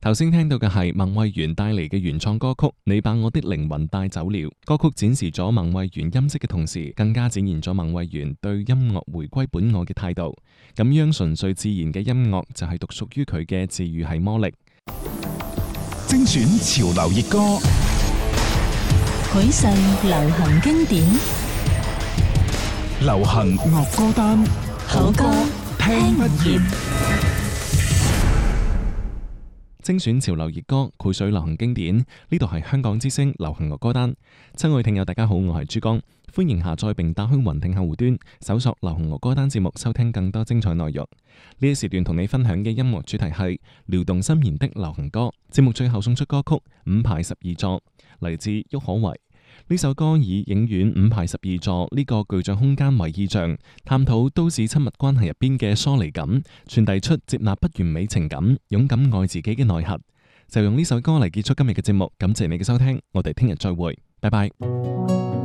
頭先聽到嘅係孟慧圓帶嚟嘅原創歌曲《你把我的靈魂帶走了》。歌曲展示咗孟慧圓音色嘅同時，更加展現咗孟慧圓對音樂回歸本我嘅態度。咁樣純粹自然嘅音樂就係獨屬於佢嘅治癒系魔力。 精選潮流熱歌， 許世流行經典， 流行樂歌單， 好歌聽不厭。 精選潮流熱歌，繪水流行經典。呢度係香港之聲流行樂歌單。親愛聽友大家好，我係珠江，歡迎下載並打開雲聽客戶端，搜索流行樂歌單節目，收聽更多精彩內容。呢一時段同你分享嘅音樂主題係撩動心弦的流行歌。節目最後送出歌曲《五排十二座》，嚟自郁可唯。呢首歌以影院五排十二座呢個具象空間為意象，探討都市親密關係入邊嘅疏離感，傳遞出接納不完美情感，勇敢愛自己嘅內核。就用呢首歌嚟結束今日嘅節目，感謝你嘅收聽，我哋聽日再會，拜拜。